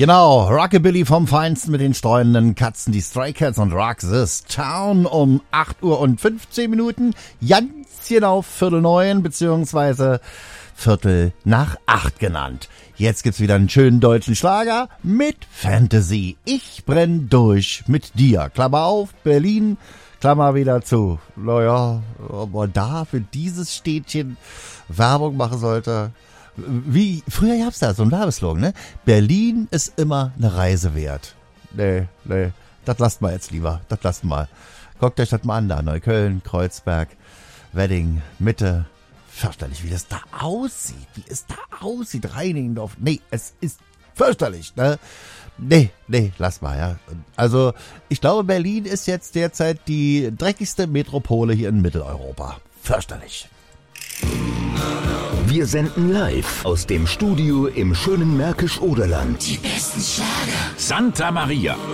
Genau, Rockabilly vom Feinsten mit den streunenden Katzen, die Stray Cats und Rock This Town um 8 Uhr und 15 Minuten, ganz genau 7:45, beziehungsweise 7:45 genannt. Jetzt gibt's wieder einen schönen deutschen Schlager mit Fantasy. Ich brenn durch mit dir. Klammer auf, Berlin, Klammer wieder zu. Naja, ob man da für dieses Städtchen Werbung machen sollte. Wie, früher gab's da so einen Werbeslogan, ne? Berlin ist immer eine Reise wert. Nee, das lasst mal jetzt lieber. Das lasst mal. Guckt euch das mal an da. Neukölln, Kreuzberg, Wedding, Mitte. Fürchterlich, wie das da aussieht. Wie es da aussieht. Reinigendorf. Nee, es ist fürchterlich, ne? Nee, lass mal, ja. Also, ich glaube, Berlin ist jetzt derzeit die dreckigste Metropole hier in Mitteleuropa. Fürchterlich. Wir senden live aus dem Studio im schönen Märkisch-Oderland. Die besten Schlager. Santa Maria.